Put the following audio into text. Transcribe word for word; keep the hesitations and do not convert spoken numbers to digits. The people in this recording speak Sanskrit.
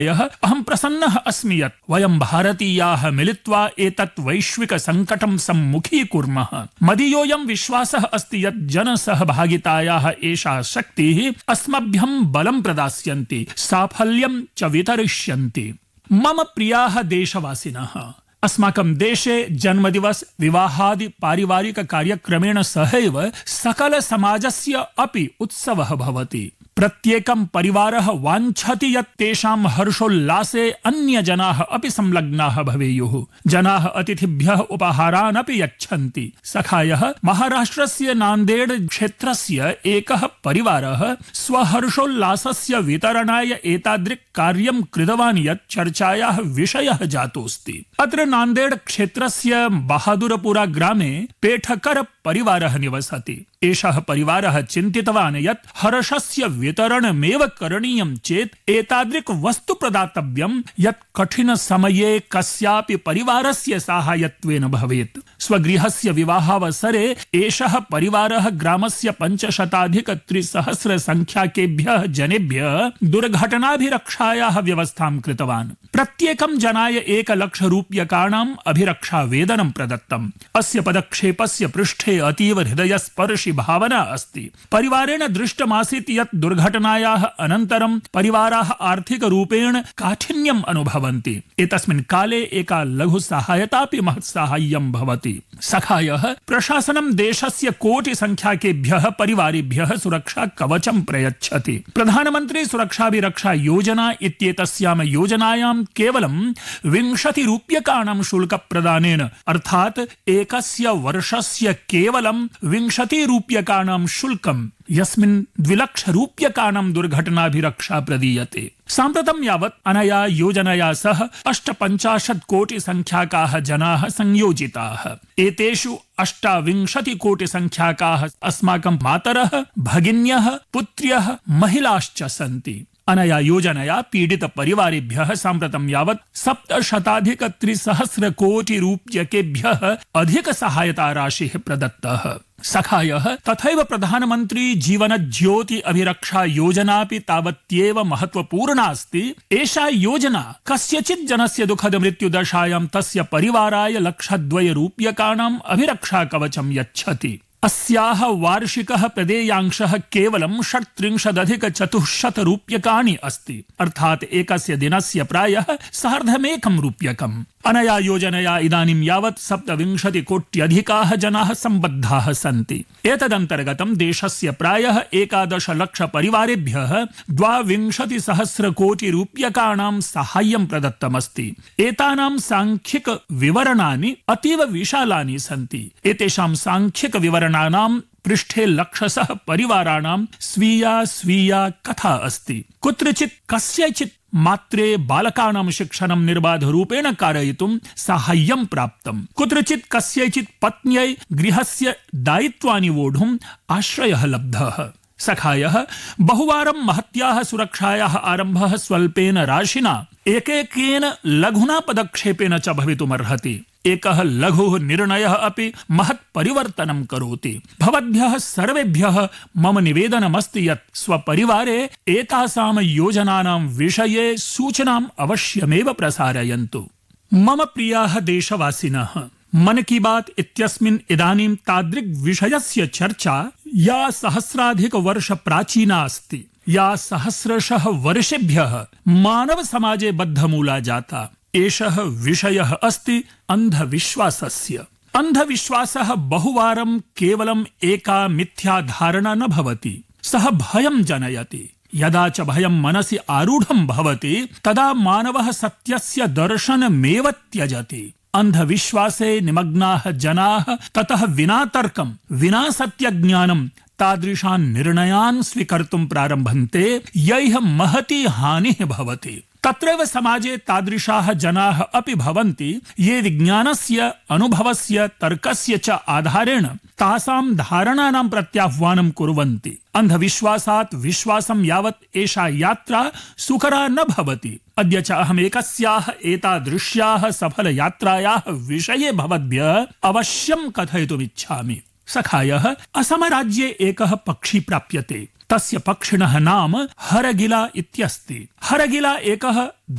अहं प्रसन्नः अस्मि यत् वयं भारतीयाः मिलित्वा एतत् वैश्विक संकटं सम्मुखीकुर्मः। मदीयोऽयं विश्वासः अस्ति यत् जनसहभागितायाः एषा शक्तिः अस्मभ्यं बलं प्रदास्यन्ति, साफल्यं च वितरिष्यन्ति। मम प्रियाः देशवासिनः, अस्माकं देशे जन्मदिवस विवाहादि पारिवारिक कार्यक्रमेण सहैव सकल समाजस्य अपि उत्सवः भवति। प्रत्येकं परिवारः वाञ्छति यत् तेषां हर्षोल्लासे अन्य जनाः अपि संलग्नाः भवेयुः। जनाः अतिथिभ्यः उपहारान् अपि यच्छन्ति। सखायः महाराष्ट्रस्य नान्देड क्षेत्रस्य एकः परिवारः स्वहर्षोल्लासस्य वितरणाय एतादृक् कार्यं कृतवान् यत् चर्चायाः विषयः जातोऽस्ति। अत्र नान्देड क्षेत्रस्य बहादुरपुरा ग्रामे पेठकर परिवारः निवसति। एषः परिवारः चिन्तितवान् यत् हर्षस्य वितरणमेव करणीयं चेत् एतादृक् वस्तु प्रदातव्यं यत् कठिन समये कस्यापि परिवारस्य साहाय्यत्वेन भवेत्। स्वगृहस्य विवाहावसरे एषः परिवारः ग्रामस्य पञ्चशताधिक त्रिसहस्र संख्याकेभ्यः जनेभ्यः दुर्घटनाभिरक्षायाः व्यवस्थां कृतवान्। प्रत्येकं जनाय एकलक्ष रूप्यकाणाम् अभिरक्षा वेतनं प्रदत्तम्। अस्य पदक्षेपस्य पृष्ठे अतीव हृदयस्पर्शि भावना अस्ति। परिवारेण दृष्टमासीत् यत् दुर्घटनायाः अनन्तरं परिवाराः आर्थिकरूपेण काठिन्यम् अनुभवन्ति। एतस्मिन् काले एका लघु सहायतापि महत् साहाय्यं भवति। सखायः प्रशासनं देशस्य कोटि संख्याकेभ्यः परिवारेभ्यः सुरक्षा कवचं प्रयच्छति। प्रधानमन्त्री सुरक्षाभिरक्षा योजना इत्येतस्यां योजनायां केवलं विंशति रूप्यकाणां शुल्क प्रदानेन अर्थात् एकस्य वर्षस्य केवलं विंशति रूप्यकाणां शुल्कं यस्मिन् द्विलक्ष रूप्यकाणां दुर्घटनाभिरक्षा प्रदीयते। साम्प्रतं यावत् अनया योजनया सह अष्टपञ्चाशत् कोटि संख्याकाः जनाः संयोजिताः। एतेषु अष्टाविंशति कोटि संख्याकाः अस्माकं मातरः, भगिन्यः, पुत्र्यः, महिलाश्च सन्ति। अनया योजनया पीडित परिवारेभ्यः साम्प्रतं यावत् सप्तशताधिक त्रिसहस्र कोटि रूप्यकेभ्यः अधिक सहायता राशिः प्रदत्तः। सखायः तथैव प्रधानमन्त्री जीवन ज्योति अभिरक्षा योजनापि तावत्येव महत्वपूर्णा अस्ति। एषा योजना कस्यचित् जनस्य दुःखद मृत्युदशायां तस्य परिवाराय लक्षद्वय रूप्यकाणाम् अभिरक्षा कवचं यच्छति। अस्याः वार्षिकः प्रदेयांशः केवलं षट्त्रिंशदधिक चतुश्शत रूप्यकाणि अस्ति, अर्थात् एकस्य दिनस्य प्रायः सार्धमेकं रूप्यकम्। अनया योजनया इदानीं यावत् सप्तविंशति कोट्यधिकाः जनाः सम्बद्धाः सन्ति। एतदन्तर्गतं देशस्य प्रायः एकादश लक्ष परिवारेभ्यः द्वाविंशति सहस्र कोटि रूप्यकाणां साहाय्यं प्रदत्तमस्ति। एतानां सांख्यिक विवरणानि अतीव विशालानि सन्ति। एतेषां सांख्यिक विवरणानां पृष्ठे लक्षशः परिवाराणां स्वीया स्वीया कथा अस्ति। कुत्रचित् कस्यचित् मात्रे बालकानां शिक्षणं निर्बाधरूपेण कारयितुं साहाय्यं प्राप्तम्। कुत्रचित् कस्यचित् पत्न्यै गृहस्य दायित्वानि वोढुम् आश्रयः लब्धः। सखायः बहुवारं महत्याः सुरक्षायाः आरम्भः स्वल्पेन राशिना एकेकेन लघुना पदक्षेपेन च भवितुमर्हति। एकः लघुः निर्णयः अपि महत् परिवर्तनं करोति। भवद्भ्यः सर्वेभ्यः मम निवेदनमस्ति यत् स्वपरिवारे एतासां योजनानां विषये सूचनाम् अवश्यमेव प्रसारयन्तु। मम प्रियाः देशवासिनः, मन की बात इत्यस्मिन् इदानीं तादृक् विषयस्य चर्चा या सहस्राधिक वर्ष प्राचीना अस्ति, या सहस्रशः वर्षेभ्यः मानव समाजे बद्धमूला जाता। एषः विषयः अस्ति अन्धविश्वासस्य। अन्धविश्वासः बहुवारं केवलम् एका मिथ्या धारणा न भवति, सः भयं जनयति। यदा च भयं मनसि आरूढं भवति तदा मानवः सत्यस्य दर्शनमेव त्यजति। अन्धविश्वासे निमग्नाः जनाः ततः विना तर्कं विना सत्यज्ञानं तादृशान् निर्णयान् स्वीकर्तुं प्रारभन्ते, यैः महती हानिः भवति। तत्रैव समाजे तादृशाः जनाः अपि भवन्ति ये विज्ञानस्य, अनुभवस्य, तर्कस्य च आधारेण तासां धारणानां प्रत्याह्वानं कुर्वन्ति। अन्धविश्वासात् विश्वासं यावत् एषा यात्रा सुकरा न भवति। अद्य च अहम् एकस्याः एतादृश्याः सफलयात्रायाः विषये भवद्भ्यः अवश्यं कथयितुमिच्छामि। सखायः असमराज्ये एकः पक्षी प्राप्यते। तस्य पक्षिणः नाम हरगिला इत्यस्ति। हरगिला एकः